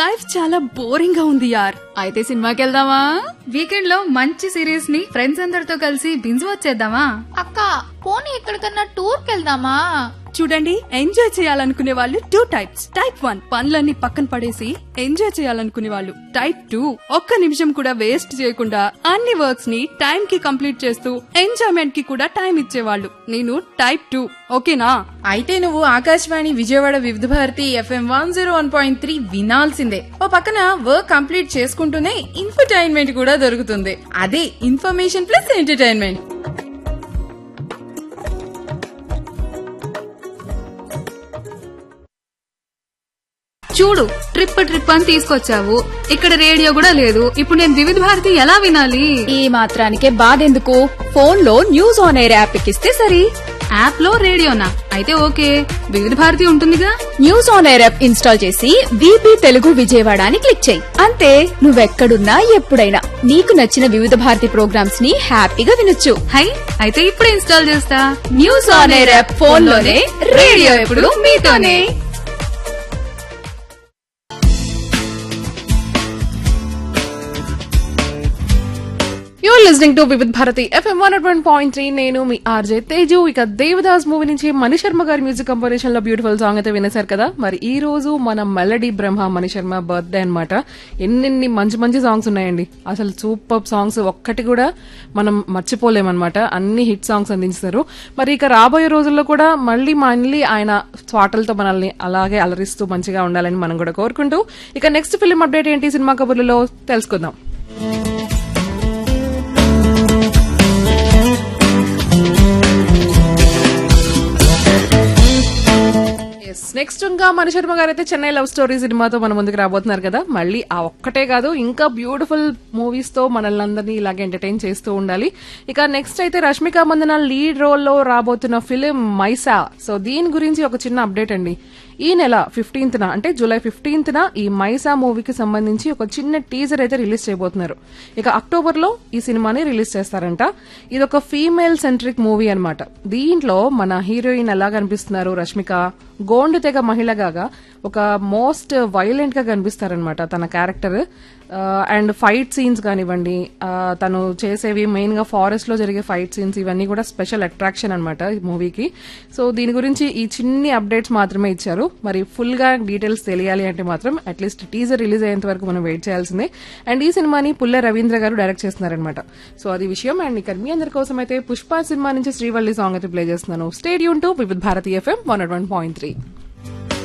Life చాలా boring గా ఉంది యార్. అయితే సినిమాకి వెళ్దామా? వీకెండ్ లో మంచి సిరీస్ ని ఫ్రెండ్స్ అందరితో కలిసి బింజ్ వచ్చేద్దామా? అక్క పోనీ ఎక్కడికన్నా టూర్ కెళ్దామా? చూడండి, ఎంజాయ్ చేయాలనుకునే వాళ్ళు టూ టైప్స్. టైప్ 1 పనులన్నీ పక్కన పడేసి ఎంజాయ్ చేయాలనుకునే వాళ్ళు. టైప్ 2 ఒక్క నిమిషం కూడా వేస్ట్ చేయకుండా అన్ని వర్క్స్ ని టైం కి కంప్లీట్ చేస్తూ ఎంజాయ్మెంట్ కి కూడా టైం ఇచ్చేవాళ్ళు. నేను టైప్ 2. ఓకేనా? అయితే నువ్వు ఆకాశవాణి విజయవాడ వివిధ భారతి FM 101.3 వినాల్సిందే. ఓ పక్కన వర్క్ కంప్లీట్ చేసుకుంటూనే ఇన్ఫర్టైన్మెంట్ కూడా దొరుకుతుంది. అదే ఇన్ఫర్మేషన్ ప్లస్ ఎంటర్టైన్మెంట్. చూడు, ట్రిప్ అని తీసుకొచ్చావు. ఇక్కడ రేడియో కూడా లేదు. ఇప్పుడు నేను వివిధ భారతి ఎలా వినాలి? ఈ మాత్రానికే బాధెందుకు? ఫోన్ లో న్యూస్ ఆన్ ఎయిర్ యాప్ ఎక్కిస్తే సరి. యాప్ లో రేడియోనా? అయితే ఓకే, వివిధ భారతి ఉంటుందిగా. News on air app install చేసి VP తెలుగు విజయవాడ అని క్లిక్ చేయి. అంతే, నువ్వెక్కడున్నా ఎప్పుడైనా నీకు నచ్చిన వివిధ భారతి ప్రోగ్రామ్స్ ని హ్యాపీగా వినొచ్చు. హై, అయితే ఇప్పుడే ఇన్స్టాల్ చేస్తా. News on air app phone లోనే, రేడియో ఎప్పుడు మీతోనే. You're listening to వివిధ భారతి FM 101.3. నేను మీ ఆర్జే తేజు. ఇక దేవదాస్ మూవీ నుంచి మణిశర్మ గారి మ్యూజిక్ కంపోజిషన్ లో బ్యూటిఫుల్ సాంగ్ అయితే వినేశారు కదా. మరి ఈ రోజు మన మెలడీ బ్రహ్మ మణిశర్మ బర్త్డే అన్నమాట. ఎన్నెన్ని మంచి మంచి సాంగ్స్ ఉన్నాయండి. అసలు సూపర్ సాంగ్స్, ఒక్కటి కూడా మనం మర్చిపోలేమన్నమాట. అన్ని హిట్ సాంగ్స్ అందించారు. మరి ఇక రాబోయే రోజుల్లో కూడా మళ్ళీ ఆయన పాటలతో మనల్ని అలాగే అలరిస్తూ మంచిగా ఉండాలని మనం కూడా కోరుకుంటూ, ఇక నెక్స్ట్ ఫిల్మ్ అప్డేట్ ఏంటి సినిమా కబుర్లలో తెలుసుకుందాం. నెక్స్ట్ ఇంకా మణిశర్మ గారు అయితే చెన్నై లవ్ స్టోరీ సినిమాతో మన ముందుకు రాబోతున్నారు కదా. మళ్ళీ ఆ ఒక్కటే కాదు, ఇంకా బ్యూటిఫుల్ మూవీస్ తో మనల్ని అందరినీ ఇలాగే ఎంటర్టైన్ చేస్తూ ఉండాలి. ఇక నెక్స్ట్ అయితే రష్మిక మందన లీడ్ రోల్ లో రాబోతున్న ఫిలిం మైసా. సో దీని గురించి ఒక చిన్న అప్డేట్ అండి. ఈ నెల 15th అంటే జూలై 15th ఈ మైసా మూవీకి సంబంధించి ఒక చిన్న టీజర్ అయితే రిలీజ్ చేయబోతున్నారు. ఇక అక్టోబర్ లో ఈ సినిమాని రిలీజ్ చేస్తారంట. ఇది ఒక ఫీమేల్ సెంట్రిక్ మూవీ అన్నమాట. దీంట్లో మన హీరోయిన్ ఎలా కనిపిస్తున్నారు, రష్మిక గోండు తెగ మహిళగా ఒక మోస్ట్ వైలెంట్ గా కనిపిస్తారనమాట తన క్యారెక్టర్. అండ్ ఫైట్ సీన్స్ కానివ్వండి, తను చేసేవి మెయిన్ గా ఫారెస్ట్ లో జరిగే ఫైట్ సీన్స్, ఇవన్నీ కూడా స్పెషల్ అట్రాక్షన్ అనమాట ఈ మూవీకి. సో దీని గురించి ఈ చిన్ని అప్డేట్స్ మాత్రమే ఇచ్చారు. మరి ఫుల్ గా డీటెయిల్స్ తెలియాలి అంటే మాత్రం అట్లీస్ట్ టీజర్ రిలీజ్ అయ్యేంత వరకు మనం వెయిట్ చేయాల్సిందే. అండ్ ఈ సినిమాని పుల్లె రవీంద్ర గారు డైరెక్ట్ చేస్తున్నారనమాట. సో అది విషయం. అండ్ ఇక్కడ మీ అందరి కోసం అయితే పుష్ప సినిమా నుంచి శ్రీవల్లి సాంగ్ అయితే ప్లే చేస్తున్నాను. స్టే ట్యూన్ టు వివిధ భారతి FM 101.3.